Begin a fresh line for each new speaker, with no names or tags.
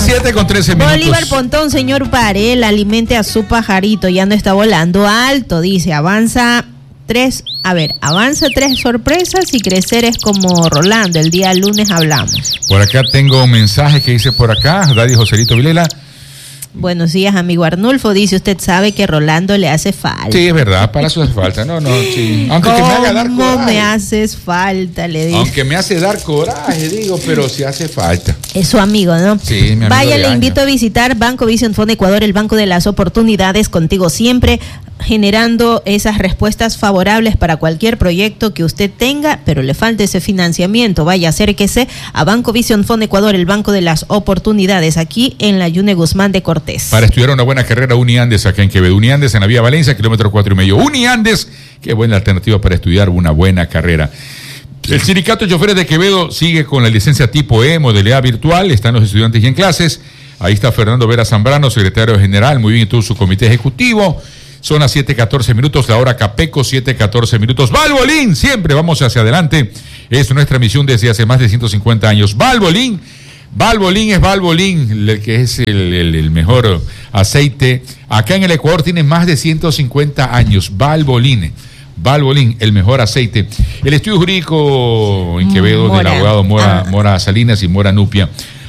las 7:13 minutos.
Bolívar Pontón, señor Varela, alimente a su pajarito, ya no está volando alto, dice, avanza tres sorpresas y crecer es como Rolando, el día lunes hablamos.
Por acá tengo un mensaje que dice por acá, Daddy Joselito Vilela.
Buenos días, amigo Arnulfo, dice, usted sabe que Rolando le hace falta.
Sí, es verdad, para eso hace falta, sí. Aunque que me haga dar coraje.
¿Cómo me haces falta? Le dice.
Aunque me hace dar coraje, digo, pero sí hace falta.
Es su amigo, ¿no?
Sí, mi amigo.
Vaya, le invito a visitar Banco Vision Fund Ecuador, el banco de las oportunidades, contigo siempre, generando esas respuestas favorables para cualquier proyecto que usted tenga, pero le falta ese financiamiento. Vaya, acérquese a Banco Vision Fund Ecuador, el banco de las oportunidades, aquí en la Yune Guzmán de Cortés.
Para estudiar una buena carrera, Uniandes acá en Quevedo. Uniandes en la vía Valencia, kilómetro 4,5. Uniandes, qué buena alternativa para estudiar una buena carrera. El sindicato de choferes de Quevedo sigue con la licencia tipo E, modalidad virtual. Están los estudiantes ya en clases. Ahí está Fernando Vera Zambrano, secretario general, muy bien, y todo su comité ejecutivo. Son las 7:14 minutos, la hora Capeco, 7:14 minutos. Valvoline, siempre vamos hacia adelante. Es nuestra misión desde hace más de 150 años. Valvoline es Valvoline, que es el mejor aceite. Acá en el Ecuador tiene más de 150 años. Valvoline, el mejor aceite. El estudio jurídico en Quevedo del abogado Mora Salinas y Mora Nupia.